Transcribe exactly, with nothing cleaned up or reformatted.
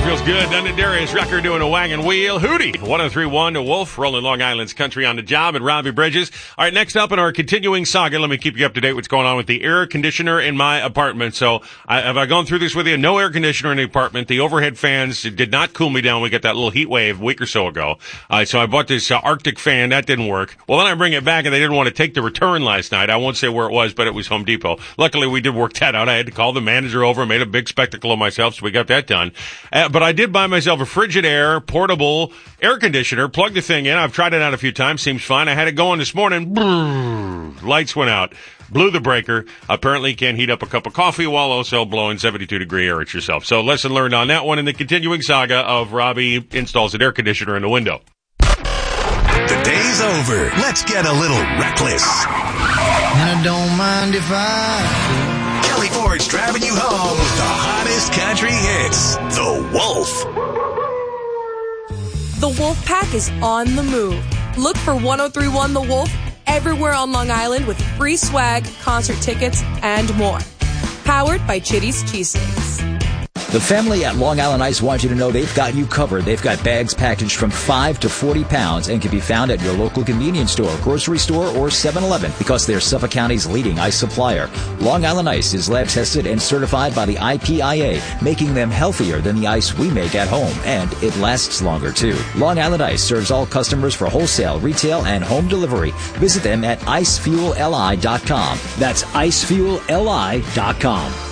feels good, doesn't it? Darius Rucker doing a wagon wheel. Hootie, one oh three point one to Wolf, rolling Long Island's country on the job, and Robbie Bridges. All right, next up in our continuing saga, let me keep you up to date what's going on with the air conditioner in my apartment. So, I, have I gone through this with you? No air conditioner in the apartment. The overhead fans did not cool me down. We got that little heat wave a week or so ago. Uh, so I bought this uh, Arctic fan. That didn't work. Well, then I bring it back, and they didn't want to take the return last night. I won't say where it was, but it was Home Depot. Luckily, we did work that out. I had to call the manager over, made a big spectacle of myself, so we got that done. Uh, but I did buy myself a Frigidaire portable air conditioner. Plugged the thing in. I've tried it out a few times. Seems fine. I had it going this morning. Brrr, lights went out. Blew the breaker. Apparently you can't heat up a cup of coffee while also blowing seventy-two degree air at yourself. So lesson learned on that one in the continuing saga of Robbie installs an air conditioner in the window. The day's over. Let's get a little reckless. And I don't mind if I... Kelly Ford's driving you home with the hottest country hits. The Wolf. The Wolf Pack is on the move. Look for one oh three point one The Wolf everywhere on Long Island with free swag, concert tickets, and more. Powered by Chitty's Cheesesteaks. The family at Long Island Ice wants you to know they've got you covered. They've got bags packaged from five to forty pounds and can be found at your local convenience store, grocery store, or seven eleven because they're Suffolk County's leading ice supplier. Long Island Ice is lab tested and certified by the I P I A, making them healthier than the ice we make at home, and it lasts longer too. Long Island Ice serves all customers for wholesale, retail, and home delivery. Visit them at ice fuel l i dot com. That's ice fuel l i dot com.